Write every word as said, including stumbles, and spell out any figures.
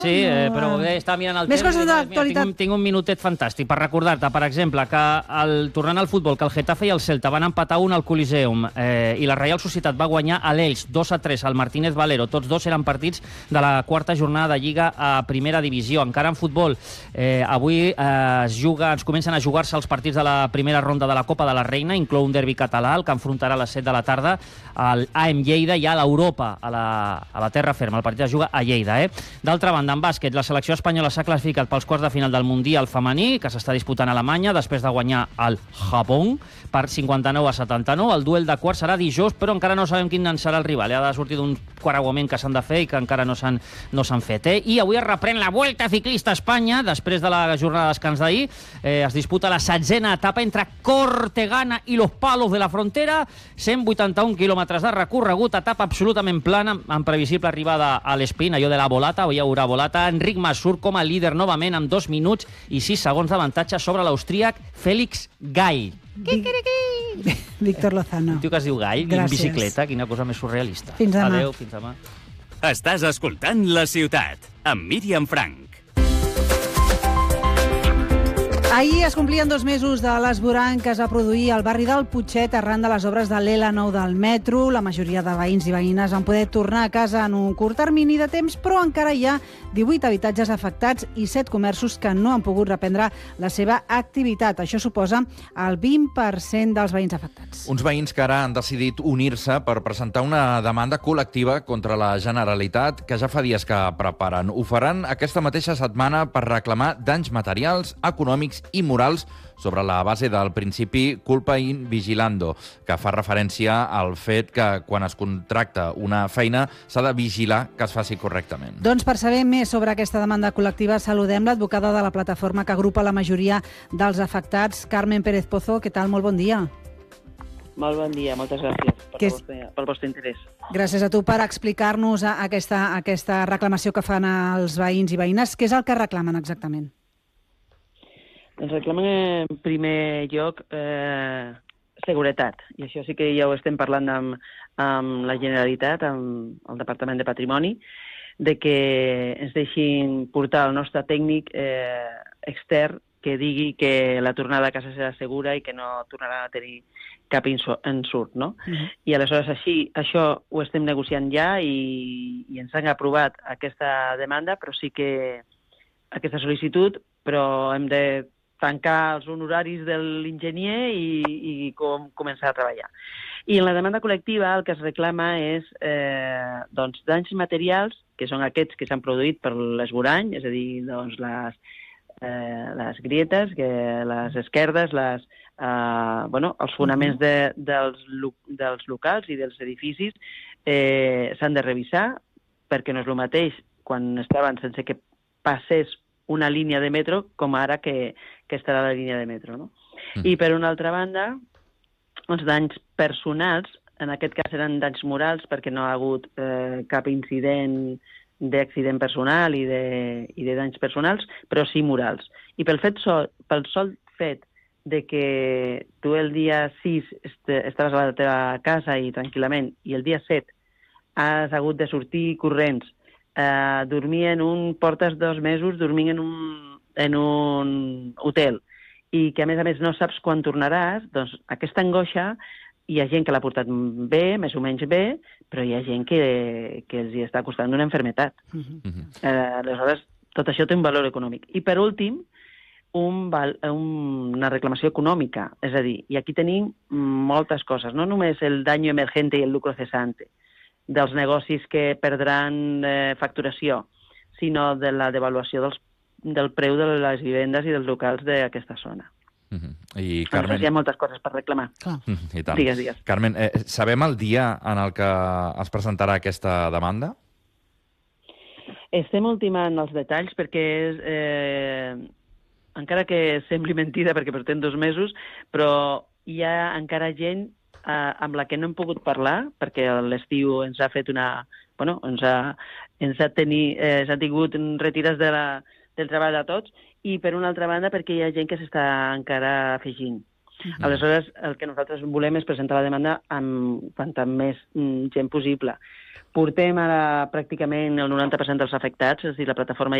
Sí, eh, però eh, estava mirant el Més temps. coses de Mira, l'actualitat. tinc, un- tinc un minutet fantàstic per recordar-te, per exemple, que el, tornant al futbol, que el Getafe i el Celta van empatar un al Coliseum eh, i la Reial Societat va guanyar a l'Elx dos a tres al Martínez Valero. Tots dos eren partits de la quarta jornada de Lliga a primera divisió. Encara en futbol, eh, avui eh, es juga, ens comencen a jugar-se els partits de la primera ronda de la Copa de la Reina, inclou un derbi català, el que enfrontarà a les set de la tarda al A M Lleida i a l'Europa, a la, a la terra ferma. El partit es juga a Lleida. Eh? D'altra banda, en bàsquet, la selecció espanyola s'ha classificat pels quarts de final del Mundial femení, que s'està disputant a Alemanya, després de guanyar el Japó per cinquanta-nou a setanta-nou. El duel de quarts serà dijous, però encara no sabem quin serà el rival. Ha de sortir d'un quarauament que s'han de fer i que encara no s'han no s'han fet. Eh? I avui es reprèn la Vuelta Ciclista a Espanya, després de la jornada de descans d'ahir. Eh, es disputa la setzena etapa entre Cortegana i Los Palos de la Frontera. cent vuitanta-un quilòmetres de recorregut, etapa absolutament plana, amb previsible arribada a l'Espín, allò de la volata, o hi haurà volata. Enric Mas surt com a líder novament amb dos minuts i sis segons d'avantatge sobre l'austríac Félix Gall. Vic... Víctor Lozano. Un tio que es diu Gall, i en bicicleta, quina cosa més surrealista. Fins demà. Adéu, fins demà. Estàs escoltant La Ciutat, amb Míriam Frank. Ahir es complien dos mesos de l'esborany que es va produir al barri del Putxet arran de les obres de l'L nou del metro. La majoria de veïns i veïnes van poder tornar a casa en un curt termini de temps, però encara hi ha divuit habitatges afectats i set comerços que no han pogut reprendre la seva activitat. Això suposa el vint per cent dels veïns afectats. Uns veïns que ara han decidit unir-se per presentar una demanda col·lectiva contra la Generalitat, que ja fa dies que preparen. Ho faran aquesta mateixa setmana per reclamar danys materials, econòmics i morals sobre la base del principi culpa in vigilando, que fa referència al fet que quan es contracta una feina s'ha de vigilar que es faci correctament. Doncs per saber més sobre aquesta demanda col·lectiva saludem l'advocada de la plataforma que agrupa la majoria dels afectats, Carmen Pérez Pozo. Què tal? Molt bon dia. Molt bon dia, moltes gràcies per és... vostre, pel vostre interès. Gràcies a tu per explicar-nos aquesta, aquesta reclamació que fan els veïns i veïnes. Què és el que reclamen exactament? Doncs reclamen en primer lloc eh, seguretat, i això sí que ja ho estem parlant amb, amb la Generalitat, amb el Departament de Patrimoni, de que ens deixin portar el nostre tècnic eh, extern que digui que la tornada a casa serà segura i que no tornarà a tenir cap ensurt, no? Uh-huh. I aleshores així, això ho estem negociant ja i, i ens han aprovat aquesta demanda, però sí que aquesta sol·licitud, però hem de tancar els honoraris de l'enginyer i, i com, començar a treballar. I en la demanda col·lectiva el que es reclama és eh, doncs, danys materials, que són aquests que s'han produït per l'esborany, és a dir, doncs, les, eh, les grietes, que, les esquerdes, les, eh, bueno, els fonaments de, dels, dels locals i dels edificis eh, s'han de revisar, perquè no és el mateix quan estaven sense que passés una línia de metro, com ara que, que estarà la línia de metro, no? Mm. I per una altra banda, els danys personals, en aquest cas eren danys morals, perquè no ha hagut eh, cap incident d'accident personal i de, i de danys personals, però sí morals. I pel, fet sol, pel sol fet de que tu el dia sis est estaves a la teva casa i tranquil·lament, i el dia set has hagut de sortir corrents, Uh, dormir en un... portes dos mesos dormint en un, en un hotel i que a més a més no saps quan tornaràs, doncs aquesta angoixa hi ha gent que l'ha portat bé, més o menys bé, però hi ha gent que, que els hi està costant una malaltia. Uh-huh. uh, aleshores, tot això té un valor econòmic. I per últim, un val, un, una reclamació econòmica, és a dir, i aquí tenim moltes coses, no només el daño emergente i el lucro cesante, dels negocis que perdran eh, facturació, sinó de la devaluació dels, del preu de les vivendes i dels locals d'aquesta zona. Uh-huh. I, Carmen... Hi ha moltes coses per reclamar. Uh-huh. I tant. Digues, digues. Carmen, eh, sabem el dia en el que es presentarà aquesta demanda? Estem ultimant els detalls perquè és... Eh, encara que sembli mentida perquè portem dos mesos, però hi ha encara gent Uh, amb la que no hem pogut parlar, perquè l'estiu ens ha fet una... Bueno, ens ha, ens ha, teni, eh, s'ha tingut retires de la, del treball de tots, i per una altra banda perquè hi ha gent que s'està encara afegint. Uh-huh. Aleshores, el que nosaltres volem és presentar la demanda amb quanta més mm, gent possible. Portem ara pràcticament el noranta per cent dels afectats, és a dir, la plataforma